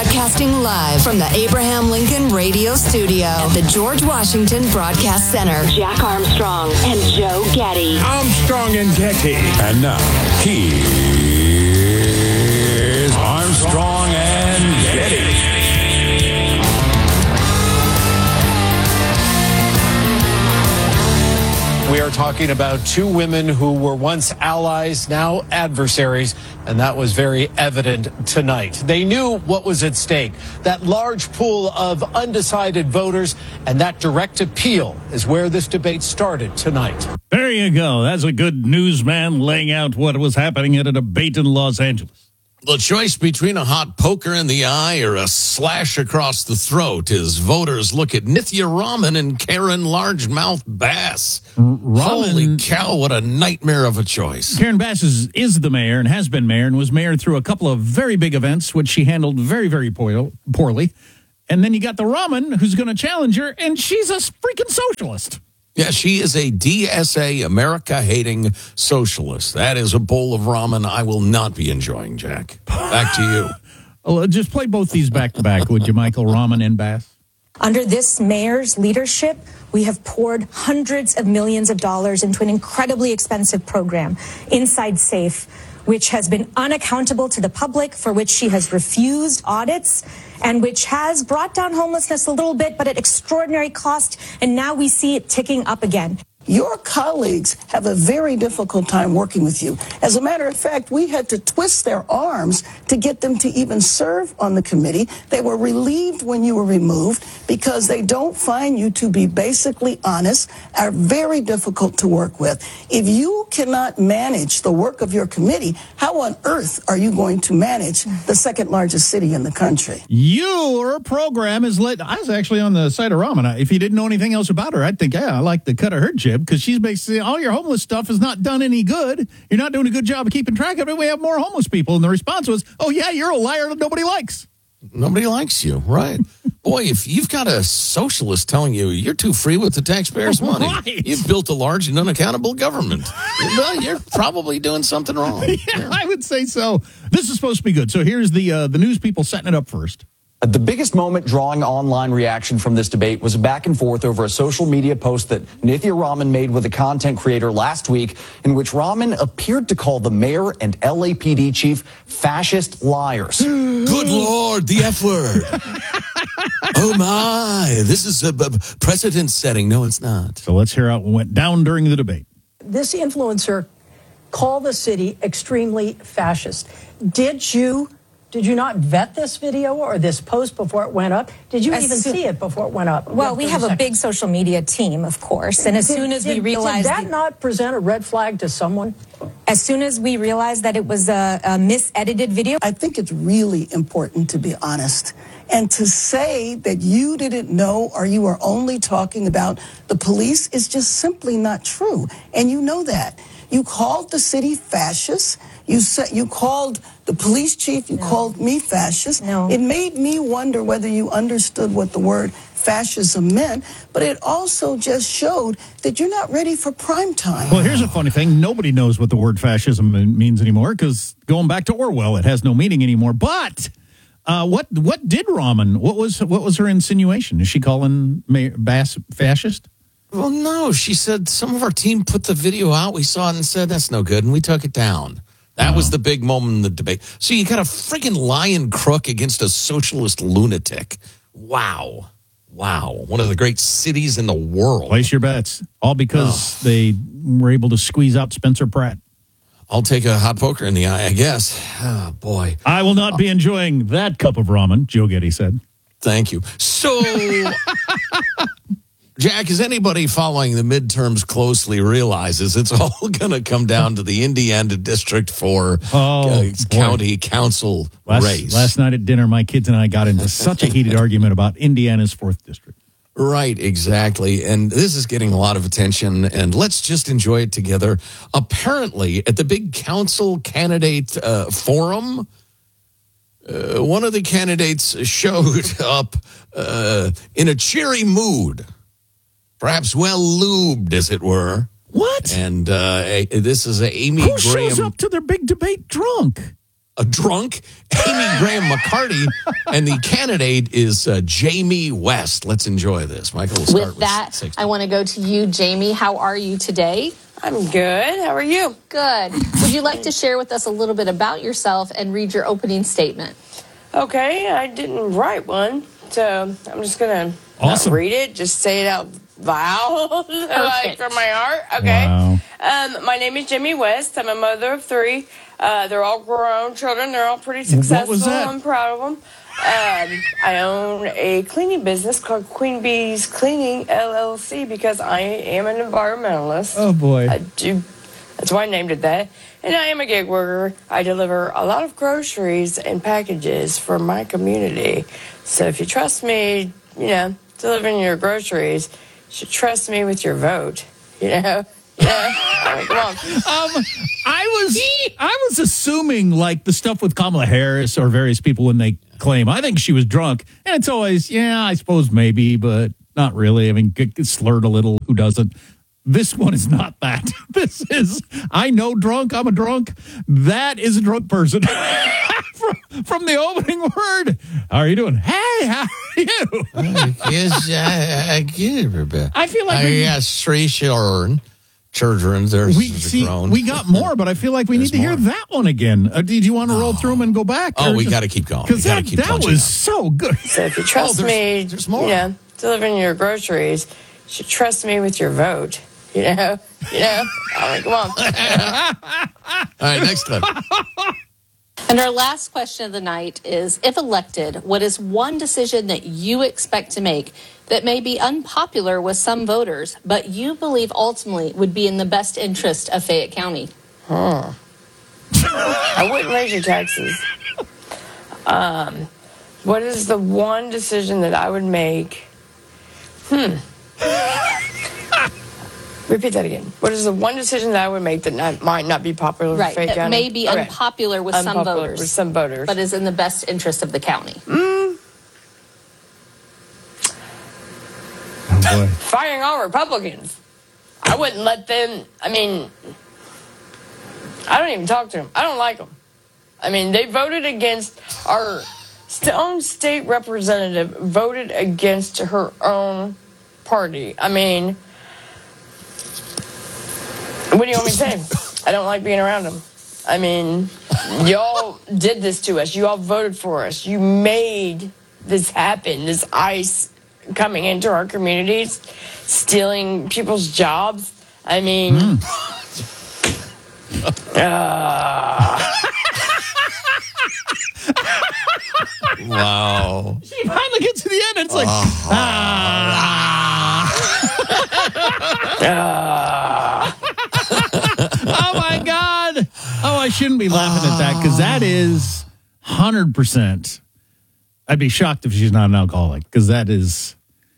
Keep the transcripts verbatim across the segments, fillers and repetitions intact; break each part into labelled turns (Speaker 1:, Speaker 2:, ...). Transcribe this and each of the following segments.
Speaker 1: Broadcasting live from the Abraham Lincoln Radio Studio at the George Washington Broadcast Center. Jack Armstrong and Joe Getty.
Speaker 2: Armstrong and Getty.
Speaker 3: And now, here's Armstrong and Getty.
Speaker 4: We are talking about two women who were once allies, now adversaries, and that was very evident tonight. They knew what was at stake, that large pool of undecided voters, and that direct appeal is where this debate started tonight.
Speaker 5: There you go. That's a good newsman laying out what was happening at a debate in Los Angeles.
Speaker 6: The choice between a hot poker in the eye or a slash across the throat as voters look at Nithya Raman and Karen Largemouth Bass.
Speaker 5: Raman,
Speaker 6: Holy cow, what a nightmare of a choice.
Speaker 5: Karen Bass is, is the mayor and has been mayor and was mayor through a couple of very big events, which she handled very, very poor, poorly. And then you got the Raman who's going to challenge her, and she's a freaking socialist.
Speaker 6: Yeah, she is a D S A, America-hating socialist. That is a bowl of ramen I will not be enjoying, Jack. Back to you.
Speaker 5: Well, just play both these back-to-back, would you, Michael? Raman and Bass.
Speaker 7: Under this mayor's leadership, we have poured hundreds of millions of dollars into an incredibly expensive program, Inside Safe, which has been unaccountable to the public, for which she has refused audits, and which has brought down homelessness a little bit, but at extraordinary cost, and now we see it ticking up again.
Speaker 8: Your colleagues have a very difficult time working with you. As a matter of fact, we had to twist their arms to get them to even serve on the committee. They were relieved when you were removed because they don't find you to be basically honest, are very difficult to work with. If you cannot manage the work of your committee, how on earth are you going to manage the second largest city in the country?
Speaker 5: Your program is lit. I was actually on the side of Raman. If you didn't know anything else about her, I'd think, yeah, I like the cut of her jib, because she's basically, all your homeless stuff is not done any good. You're not doing a good job of keeping track of it. We have more homeless people. And the response was, oh, yeah, you're a liar that nobody likes.
Speaker 6: Nobody likes you, right? Boy, if you've got a socialist telling you you're too free with the taxpayers' money,
Speaker 5: right.
Speaker 6: You've built a large and unaccountable government. Well, you're probably doing something wrong.
Speaker 5: Yeah, yeah, I would say so. This is supposed to be good. So here's the uh, the news people setting it up first.
Speaker 9: The biggest moment drawing online reaction from this debate was a back and forth over a social media post that Nithya Raman made with a content creator last week, in which Raman appeared to call the mayor and L A P D chief fascist liars.
Speaker 6: Good Lord, the F word. Oh, my. This is a b- precedent setting. No, it's not.
Speaker 5: So let's hear how it went down during the debate.
Speaker 10: This influencer called the city extremely fascist. Did you... Did you not vet this video or this post before it went up? Did you
Speaker 7: As
Speaker 10: even
Speaker 7: soon,
Speaker 10: see it before it went up?
Speaker 7: Well, we have seconds. a big social media team, of course. And as
Speaker 10: did,
Speaker 7: soon as
Speaker 10: did,
Speaker 7: we realized...
Speaker 10: Did that the, not present a red flag to someone?
Speaker 7: As soon as we realized that it was a, a misedited video...
Speaker 8: I think it's really important to be honest. And to say that you didn't know or you were only talking about the police is just simply not true. And you know that. You called the city fascist. You said you called the police chief. You no. called me fascist.
Speaker 7: No.
Speaker 8: It made me wonder whether you understood what the word fascism meant. But it also just showed that you're not ready for prime time.
Speaker 5: Well, here's a funny thing. Nobody knows what the word fascism means anymore, because going back to Orwell, it has no meaning anymore. But uh, what what did Raman? What was what was her insinuation? Is she calling Mayor Bass fascist?
Speaker 6: Well, no. She said some of our team put the video out. We saw it and said, that's no good. And we took it down. That oh. was the big moment in the debate. So you got a freaking lying crook against a socialist lunatic. Wow. Wow. One of the great cities in the world.
Speaker 5: Place your bets. All because oh. they were able to squeeze out Spencer Pratt.
Speaker 6: I'll take a hot poker in the eye, I guess. Oh, boy.
Speaker 5: I will not be enjoying that cup of ramen, Joe Getty said.
Speaker 6: Thank you. So... Jack, as anybody following the midterms closely realizes, it's all going to come down to the Indiana District four
Speaker 5: oh,
Speaker 6: uh, county council
Speaker 5: last,
Speaker 6: race.
Speaker 5: Last night at dinner, my kids and I got into such a heated argument about Indiana's fourth district.
Speaker 6: Right, exactly. And this is getting a lot of attention, and let's just enjoy it together. Apparently, at the big council candidate uh, forum, uh, one of the candidates showed up uh, in a cheery mood. Perhaps well-lubed, as it were.
Speaker 5: What?
Speaker 6: And uh, this is Amy
Speaker 5: Who
Speaker 6: Graham.
Speaker 5: Who shows up to their big debate drunk?
Speaker 6: a drunk Amy Graham McCarty, and the candidate is uh, Jamie West. Let's enjoy this. Michael, we'll start
Speaker 2: with that,
Speaker 6: with sixty.
Speaker 2: I want to go to you, Jamie. How are you today?
Speaker 11: I'm good. How are you?
Speaker 2: Good. Would you like to share with us a little bit about yourself and read your opening statement?
Speaker 11: Okay, I didn't write one, so I'm just going to
Speaker 5: Awesome.
Speaker 11: not read it, just say it out loud, like from my heart. Okay.
Speaker 5: Wow.
Speaker 11: Um, my name is Jamie West. I'm a mother of three. Uh, they're all grown children. They're all pretty successful.
Speaker 5: was that?
Speaker 11: I'm proud of them. Um, I own a cleaning business called Queen Bee's Cleaning L L C because I am an environmentalist.
Speaker 5: Oh, boy.
Speaker 11: I do. That's why I named it that. And I am a gig worker. I deliver a lot of groceries and packages for my community. So if you trust me, you know, delivering your groceries, you should trust me with your vote. You know? Yeah. I mean, come on.
Speaker 5: Um, I was I was assuming like the stuff with Kamala Harris or various people when they claim I think she was drunk, and it's always yeah I suppose maybe, but not really. I mean, get, get slurred a little. Who doesn't? This one is not that. This is I know drunk. I'm a drunk. That is a drunk person. from, from the opening word. How are you doing? Hey, how are you?
Speaker 6: Yes, I, I get it, Rebecca.
Speaker 5: I feel like
Speaker 6: I
Speaker 5: we-
Speaker 6: got three children. Children, there's
Speaker 5: We see,
Speaker 6: grown.
Speaker 5: we got more, but I feel like we
Speaker 6: There's
Speaker 5: need to hear
Speaker 6: more.
Speaker 5: that one again. Uh, did you want to roll through them and go back?
Speaker 6: Oh,
Speaker 5: or
Speaker 6: we
Speaker 5: just-
Speaker 6: got to keep going. We
Speaker 5: Because
Speaker 6: got to
Speaker 5: that,
Speaker 6: keep
Speaker 5: that
Speaker 6: punching
Speaker 5: was
Speaker 6: out.
Speaker 5: so good.
Speaker 11: So if you trust
Speaker 6: Oh, there's-
Speaker 11: me,
Speaker 6: there's more.
Speaker 11: you know, delivering your groceries, you should trust me with your vote. You know? You know? I mean, come on.
Speaker 6: All right, next clip.
Speaker 2: And our last question of the night is, if elected, what is one decision that you expect to make that may be unpopular with some voters, but you believe ultimately would be in the best interest of Fayette County?
Speaker 11: Huh. I wouldn't raise your taxes. Um, what is the one decision that I would make? Hmm. Repeat that again. What is the one decision that I would make that not, might not be popular
Speaker 2: Right.
Speaker 11: with Fayette
Speaker 2: It
Speaker 11: County?
Speaker 2: may be
Speaker 11: Okay.
Speaker 2: unpopular with some
Speaker 11: Unpopular
Speaker 2: voters.
Speaker 11: with some voters.
Speaker 2: But is in the best interest of the county.
Speaker 11: Mm,
Speaker 5: Oh, boy.
Speaker 11: firing all Republicans. I wouldn't let them. I mean, I don't even talk to them. I don't like them. I mean, they voted against our st- own state representative, voted against her own party. I mean, what do you want me to say? I don't like being around them. I mean, y'all did this to us. You all voted for us. You made this happen, this ICE coming into our communities, stealing people's jobs. I mean,
Speaker 5: Mm.
Speaker 11: uh,
Speaker 6: Wow.
Speaker 5: She finally gets to the end. It's like, ah. Oh, my God. Oh, I shouldn't be laughing at that because that is one hundred percent. I'd be shocked if she's not an alcoholic because that is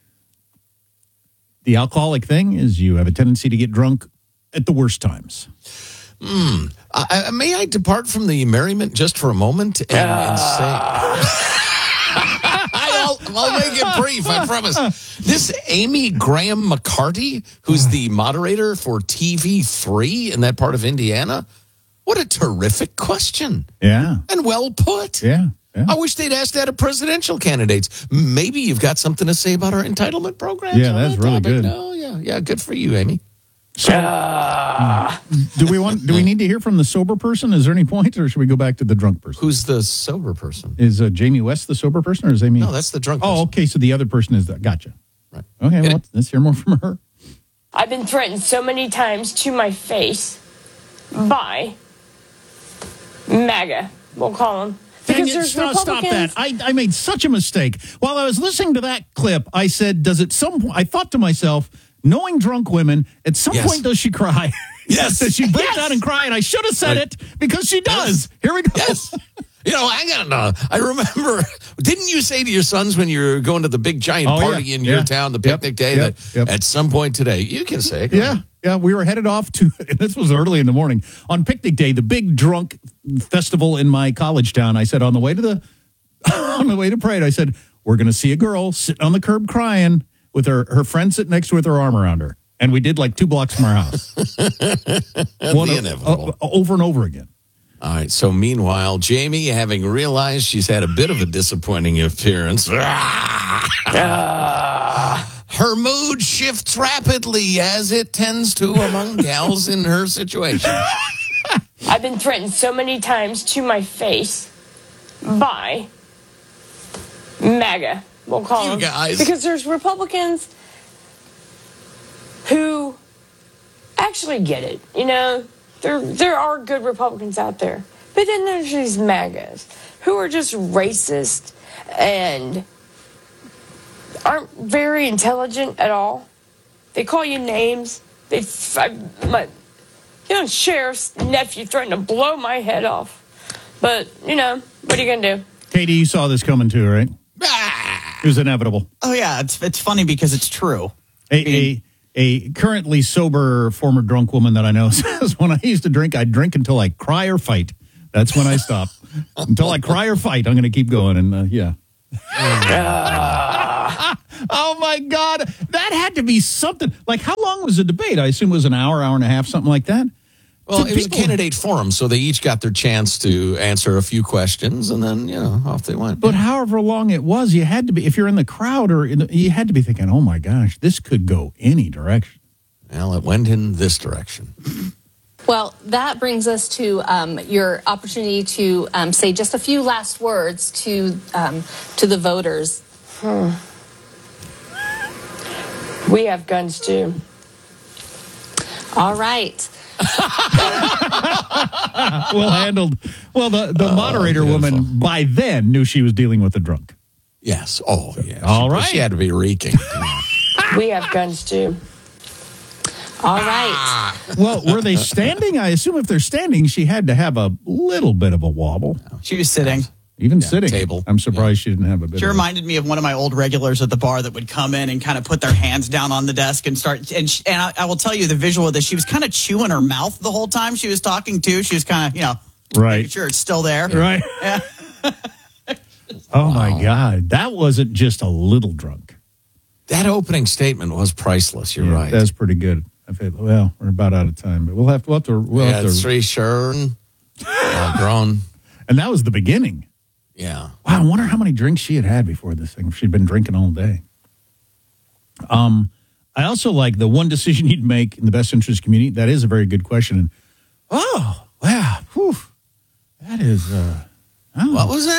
Speaker 5: the alcoholic thing is you have a tendency to get drunk at the worst times.
Speaker 6: Mm. I, I, may I depart from the merriment just for a moment and, and say... I'll, I'll make it brief, I promise. This Amy Graham McCarty, who's the moderator for T V three in that part of Indiana, what a terrific question.
Speaker 5: Yeah.
Speaker 6: And well put.
Speaker 5: Yeah. yeah.
Speaker 6: I wish they'd asked that of presidential candidates. Maybe you've got something to say about our entitlement programs.
Speaker 5: Yeah,
Speaker 6: on
Speaker 5: that's
Speaker 6: that
Speaker 5: really
Speaker 6: topic.
Speaker 5: good.
Speaker 6: No, yeah, yeah, good for you, Amy.
Speaker 5: So, do we want? Do we need to hear from the sober person? Is there any point, or should we go back to the drunk person?
Speaker 6: Who's the sober person?
Speaker 5: Is uh, Jamie West the sober person, or is Amy?
Speaker 6: No, that's the drunk person.
Speaker 5: Oh, okay. So the other person is that. Gotcha.
Speaker 6: Right.
Speaker 5: Okay.
Speaker 6: Get
Speaker 5: Well, let's hear more from her.
Speaker 11: I've been threatened so many times to my face by MAGA, we'll call them.
Speaker 5: Dang
Speaker 11: Because
Speaker 5: it,
Speaker 11: there's
Speaker 5: stop, stop
Speaker 11: Republicans.
Speaker 5: that. I, I made such a mistake. While I was listening to that clip, I said, does at some point, I thought to myself, knowing drunk women, at some
Speaker 6: Yes.
Speaker 5: point does she cry?
Speaker 6: Yes.
Speaker 5: Does she break
Speaker 6: Yes.
Speaker 5: down and cry? And I should have said
Speaker 6: Right.
Speaker 5: it because she does. Here we go.
Speaker 6: Yes. You know, I got know. I remember, didn't you say to your sons when you were going to the big giant
Speaker 5: Oh,
Speaker 6: party
Speaker 5: yeah.
Speaker 6: in your
Speaker 5: Yeah.
Speaker 6: town, the
Speaker 5: Yep.
Speaker 6: picnic day,
Speaker 5: Yep.
Speaker 6: that
Speaker 5: Yep.
Speaker 6: at some point today, you can say it. Go
Speaker 5: Yeah.
Speaker 6: ahead.
Speaker 5: Yeah. We were headed off to, and this was early in the morning, on picnic day, the big drunk festival in my college town. I said, on the way to the, on the way to parade, I said, we're going to see a girl sitting on the curb crying with her, her friend sitting next to her with her arm around her. And we did like two blocks from our house. One
Speaker 6: The
Speaker 5: o-
Speaker 6: inevitable.
Speaker 5: o- over and over again.
Speaker 6: All right. So meanwhile, Jamie, having realized she's had a bit of a disappointing appearance, her mood shifts rapidly, as it tends to among gals in her situation.
Speaker 11: I've been threatened so many times to my face by MAGA, we'll call
Speaker 6: You
Speaker 11: them.
Speaker 6: guys.
Speaker 11: Because there's Republicans who actually get it. You know, there there are good Republicans out there. But then there's these MAGAs who are just racist and aren't very intelligent at all. They call you names. They, I, my, you know, sheriff's nephew threatened to blow my head off. But, you know, what are you going to do?
Speaker 5: Katie, you saw this coming too, right? It was inevitable.
Speaker 12: Oh, yeah. It's it's funny because it's true.
Speaker 5: A, a, a currently sober former drunk woman that I know says, when I used to drink, I'd drink until I cry or fight. That's when I stop. Until I cry or fight, I'm going to keep going. And, uh, yeah. Oh, my God. That had to be something. Like, how long was the debate? I assume it was an hour, hour and a half, something like that.
Speaker 6: Well,
Speaker 5: So
Speaker 6: it was a
Speaker 5: people-
Speaker 6: candidate forum, so they each got their chance to answer a few questions, and then, you know, off they went.
Speaker 5: But however long it was, you had to be, if you're in the crowd, or in the, you had to be thinking, oh, my gosh, this could go any direction.
Speaker 6: Well, it went in this direction.
Speaker 2: Well, that brings us to um, your opportunity to um, say just a few last words to um, to the voters.
Speaker 11: Hmm. We have guns, too.
Speaker 2: All right.
Speaker 5: Well handled. Well, the, the
Speaker 6: Oh,
Speaker 5: moderator
Speaker 6: beautiful.
Speaker 5: woman by then knew she was dealing with a drunk.
Speaker 6: Yes. Oh, yeah.
Speaker 5: All
Speaker 6: she,
Speaker 5: right.
Speaker 6: She had to be reeking.
Speaker 11: We have guns, too.
Speaker 2: All right.
Speaker 5: Well, were they standing? I assume if they're standing, she had to have a little bit of a wobble.
Speaker 12: She was sitting.
Speaker 5: Even sitting.
Speaker 6: table.
Speaker 5: I'm surprised she didn't have a bit
Speaker 12: She
Speaker 5: of
Speaker 12: reminded me of one of my old regulars at the bar that would come in and kind of put their hands down on the desk and start. And she, and I, I will tell you the visual of this. She was kind of chewing her mouth the whole time she was talking too. She was kind of, you know,
Speaker 5: Right.
Speaker 12: making sure it's still there.
Speaker 5: Right.
Speaker 12: Yeah.
Speaker 5: Oh, my God. That wasn't just a little drunk.
Speaker 6: That opening statement was priceless. You're
Speaker 5: Yeah,
Speaker 6: right.
Speaker 5: That's pretty good. I feel, well, we're about out of time, but we'll have to, we'll have to, we'll
Speaker 6: yeah,
Speaker 5: have to
Speaker 6: three Sharon, uh, grown.
Speaker 5: and that was the beginning.
Speaker 6: Yeah.
Speaker 5: Wow, I wonder how many drinks she had had before this thing. If she'd been drinking all day. Um, I also like the one decision you'd make in the best interest of the community. That is a very good question. And oh, wow, whew, that is. Uh, oh.
Speaker 6: What was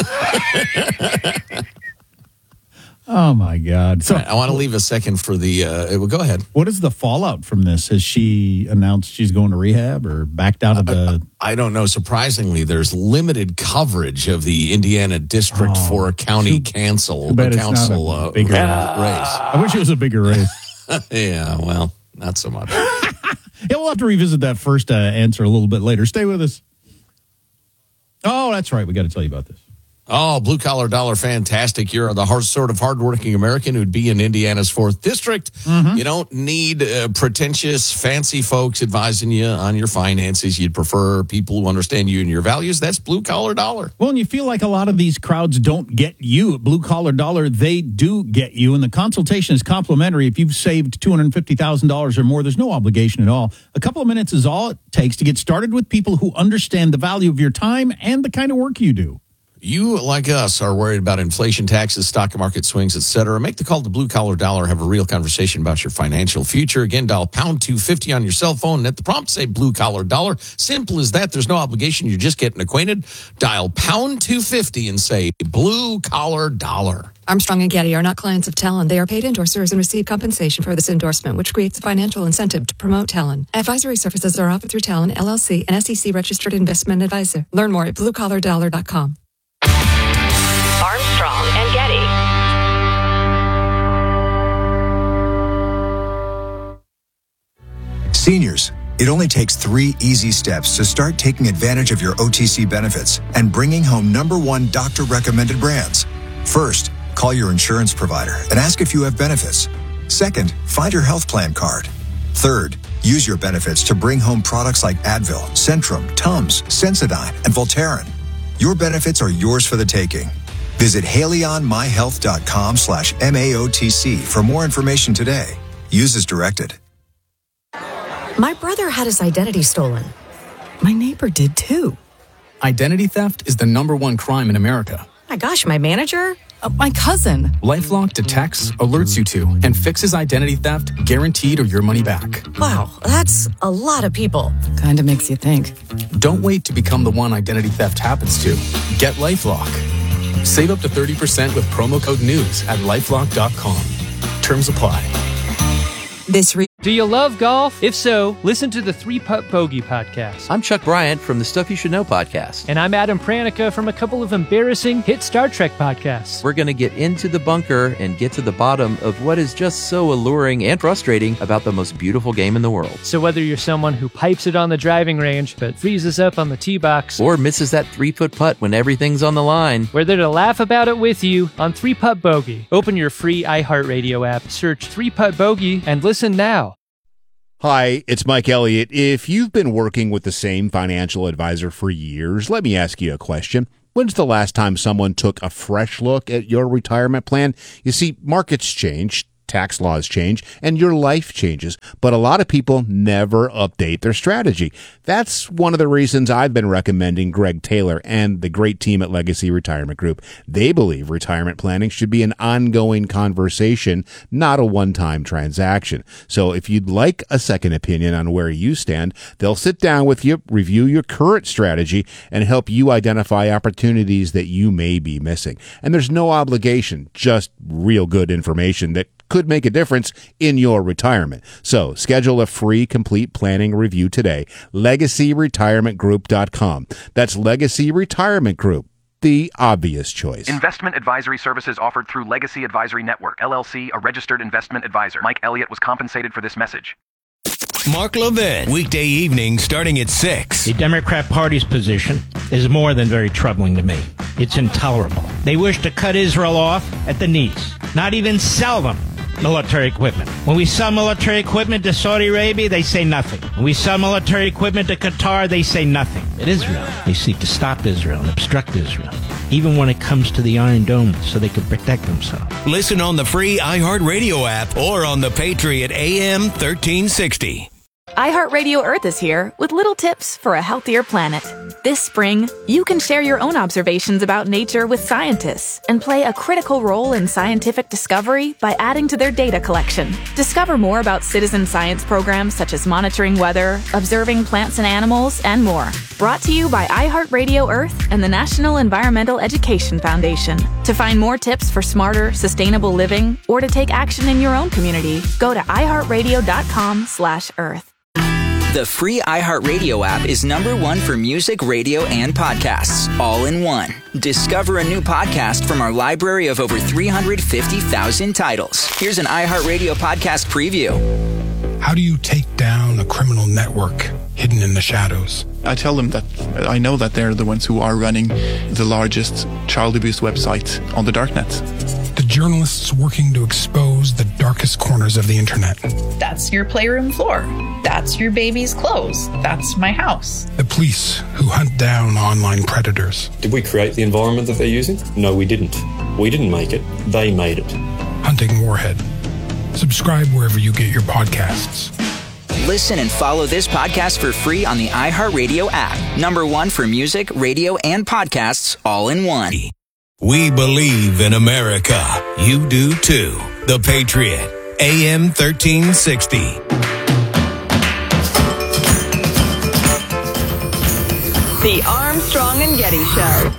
Speaker 6: that?
Speaker 5: Oh my God! So
Speaker 6: I want to leave a second for the. Uh, well, go ahead.
Speaker 5: what is the fallout from this? Has she announced she's going to rehab or backed out of the?
Speaker 6: I don't know. Surprisingly, there's limited coverage of the Indiana District
Speaker 5: Oh,
Speaker 6: Four County
Speaker 5: too-
Speaker 6: Council
Speaker 5: too bad it's
Speaker 6: council
Speaker 5: not a
Speaker 6: uh,
Speaker 5: bigger-
Speaker 6: race.
Speaker 5: I wish it was a bigger race.
Speaker 6: Yeah, well, not so much.
Speaker 5: Yeah, we'll have to revisit that first uh, answer a little bit later. Stay with us. Oh, that's right. We got to tell you about this.
Speaker 6: Oh, blue collar dollar, fantastic. You're the hard, sort of hardworking American who'd be in Indiana's fourth district.
Speaker 5: Mm-hmm.
Speaker 6: You don't need uh, pretentious, fancy folks advising you on your finances. You'd prefer people who understand you and your values. That's blue collar dollar.
Speaker 5: Well, and you feel like a lot of these crowds don't get you. At Blue Collar Dollar, they do get you. And the consultation is complimentary. If you've saved two hundred fifty thousand dollars or more, there's no obligation at all. A couple of minutes is all it takes to get started with people who understand the value of your time and the kind of work you do.
Speaker 6: You, like us, are worried about inflation, taxes, stock market swings, et cetera. Make the call to Blue Collar Dollar. Have a real conversation about your financial future. Again, dial pound two fifty on your cell phone. And at the prompt, say Blue Collar Dollar. Simple as that. There's no obligation. You're just getting acquainted. Dial pound two fifty and say Blue Collar Dollar.
Speaker 13: Armstrong and Getty are not clients of Talon. They are paid endorsers and receive compensation for this endorsement, which creates a financial incentive to promote Talon. Advisory services are offered through Talon, L L C, an S E C-registered investment advisor. Learn more at blue collar dollar dot com.
Speaker 1: Armstrong and Getty.
Speaker 14: Seniors, it only takes three easy steps to start taking advantage of your O T C benefits and bringing home number one doctor-recommended brands. First, call your insurance provider and ask if you have benefits. Second, find your health plan card. Third, use your benefits to bring home products like Advil, Centrum, Tums, Sensodyne, and Voltaren. Your benefits are yours for the taking. Visit haleyonmyhealth.com slash MAOTC for more information today. Use as directed.
Speaker 15: My brother had his identity stolen. My neighbor did too. Identity theft is the number one crime in America.
Speaker 16: My gosh, my manager? Uh, my cousin.
Speaker 15: LifeLock detects, alerts you to, and fixes identity theft, guaranteed or your money back.
Speaker 16: Wow, that's a lot of people. Kind of makes you think.
Speaker 15: Don't wait to become the one identity theft happens to. Get LifeLock. Save up to thirty percent with promo code NEWS at lifelock dot com. Terms apply.
Speaker 16: This re-
Speaker 17: Do you love golf? If so, listen to the Three Putt Bogey podcast.
Speaker 18: I'm Chuck Bryant from the Stuff You Should Know podcast.
Speaker 17: And I'm Adam Pranica from a couple of embarrassing hit Star Trek podcasts.
Speaker 18: We're going to get into the bunker and get to the bottom of what is just so alluring and frustrating about the most beautiful game in the world.
Speaker 17: So whether you're someone who pipes it on the driving range but freezes up on the tee box,
Speaker 18: or misses that three-foot putt when everything's on the line,
Speaker 17: we're there to laugh about it with you on Three Putt Bogey. Open your free iHeartRadio app, search Three Putt Bogey, and listen now.
Speaker 19: Hi, it's Mike Elliott. If you've been working with the same financial advisor for years, let me ask you a question. When's the last time someone took a fresh look at your retirement plan? You see, markets change, tax laws change, and your life changes, but a lot of people never update their strategy. That's one of the reasons I've been recommending Greg Taylor and the great team at Legacy Retirement Group. They believe retirement planning should be an ongoing conversation, not a one-time transaction. So if you'd like a second opinion on where you stand, they'll sit down with you, review your current strategy, and help you identify opportunities that you may be missing. And there's no obligation, just real good information that could make a difference in your retirement. So schedule a free complete planning review today. legacy retirement group dot com. That's Legacy Retirement Group, the obvious choice.
Speaker 20: Investment advisory services offered through Legacy Advisory Network, L L C, a registered investment advisor. Mike Elliott was compensated for this message.
Speaker 21: Mark Levin, weekday evening starting at six.
Speaker 22: The Democrat Party's position is more than very troubling to me. It's intolerable. They wish to cut Israel off at the knees, not even sell them military equipment. When we sell military equipment to Saudi Arabia, they say nothing. When we sell military equipment to Qatar, they say nothing. At Israel, they seek to stop Israel and obstruct Israel, even when it comes to the Iron Dome, so they can protect themselves.
Speaker 21: Listen on the free iHeartRadio app or on the Patriot A M thirteen sixty.
Speaker 23: iHeartRadio Earth is here with little tips for a healthier planet. This spring, you can share your own observations about nature with scientists and play a critical role in scientific discovery by adding to their data collection. Discover more about citizen science programs such as monitoring weather, observing plants and animals, and more. Brought to you by iHeartRadio Earth and the National Environmental Education Foundation. To find more tips for smarter, sustainable living or to take action in your own community, go to iHeartRadio.com slash Earth.
Speaker 24: The free iHeartRadio app is number one for music, radio, and podcasts, all in one. Discover a new podcast from our library of over three hundred fifty thousand titles. Here's an iHeartRadio podcast preview.
Speaker 25: How do you take down a criminal network hidden in the shadows?
Speaker 26: I tell them that I know that they're the ones who are running the largest child abuse website on the darknet.
Speaker 25: The journalists working to expose the darkest corners of the internet.
Speaker 27: That's your playroom floor. That's your baby's clothes. That's my house.
Speaker 25: The police who hunt down online predators.
Speaker 28: Did we create the environment that they're using? No, we didn't. We didn't make it. They made it.
Speaker 25: Hunting Warhead. Subscribe wherever you get your podcasts.
Speaker 24: Listen and follow this podcast for free on the iHeartRadio app. Number one for music, radio, and podcasts, all in one.
Speaker 21: We believe in America. You do too. The Patriot, A M thirteen sixty.
Speaker 29: The Armstrong and Getty Show.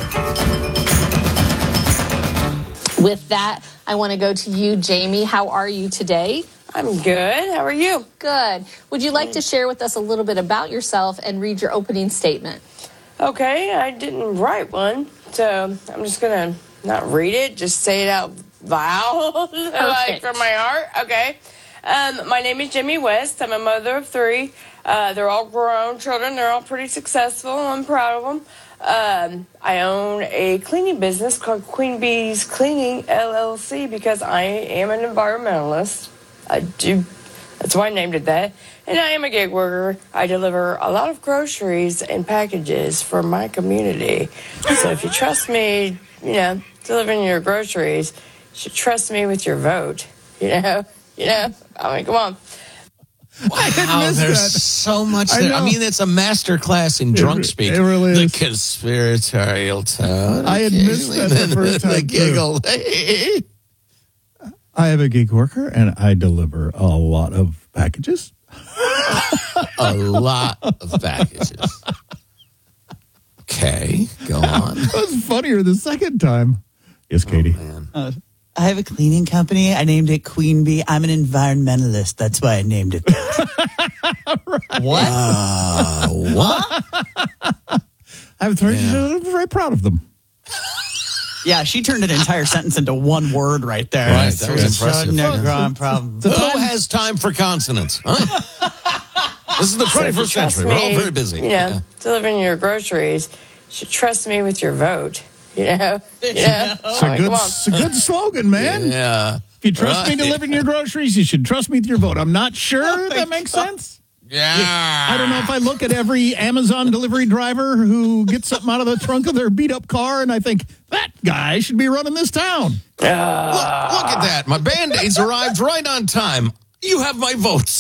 Speaker 2: With that, I want to go to you, Jamie. How are you today?
Speaker 11: I'm good. How are you?
Speaker 2: Good. Would you like to share with us a little bit about yourself and read your opening statement?
Speaker 11: Okay, I didn't write one, so I'm just going to not read it, just say it out loud, like from my heart. Okay. Um, my name is Jamie West. I'm a mother of three. Uh, they're all grown children. They're all pretty successful. I'm proud of them. Um, I own a cleaning business called Queen Bee's Cleaning, L L C, because I am an environmentalist. I do. That's why I named it that. And I am a gig worker. I deliver a lot of groceries and packages for my community. So if you trust me, you know, delivering your groceries, you should trust me with your vote. You know? You know? I mean, come on.
Speaker 3: Wow, there's
Speaker 4: that.
Speaker 3: so much
Speaker 4: I
Speaker 3: there. I,
Speaker 4: know.
Speaker 3: mean, it's a master class in drunk
Speaker 4: It-
Speaker 3: speak.
Speaker 4: it really is.
Speaker 3: The conspiratorial tone.
Speaker 4: I had missed that the first time,
Speaker 3: The
Speaker 4: too.
Speaker 3: giggle.
Speaker 4: I have a gig worker, and I deliver a lot of packages.
Speaker 3: A lot of packages. Okay, go on.
Speaker 4: It was funnier the second time. Yes, Katie.
Speaker 5: Uh, I have a cleaning company. I named it Queen Bee. I'm an environmentalist. That's why I named it that.
Speaker 3: What? Uh, what?
Speaker 4: I'm very, I'm very proud of them.
Speaker 5: Yeah, she turned an entire sentence into one word right there.
Speaker 3: Right, that was impressive.
Speaker 5: Underground problem.
Speaker 3: Who has time for consonants? Huh? This is the twenty-first
Speaker 11: Trust
Speaker 3: century. We're all
Speaker 11: me,
Speaker 3: very busy.
Speaker 11: You know, delivering your groceries. You should trust me with your vote. You know? Yeah.
Speaker 4: It's a good, it's a good slogan, man.
Speaker 3: Yeah.
Speaker 4: If you trust me
Speaker 3: Right.
Speaker 4: delivering your groceries, you should trust me with your vote. I'm not sure that makes sense.
Speaker 3: Yeah.
Speaker 4: I don't know if I look at every Amazon delivery driver who gets something out of the trunk of their beat-up car and I think, that guy should be running this town.
Speaker 3: Look, look at that. My Band-Aids arrived right on time. You have my votes.